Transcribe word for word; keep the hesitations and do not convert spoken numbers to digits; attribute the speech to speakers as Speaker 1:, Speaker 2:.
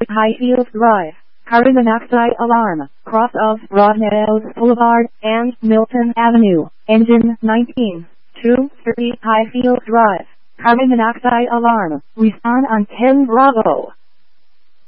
Speaker 1: Highfield Drive, carbon monoxide alarm, cross of Broadmeadows Boulevard and Milton Avenue, engine nineteen, two thirty Highfield Drive, carbon monoxide alarm, respond on ten Bravo.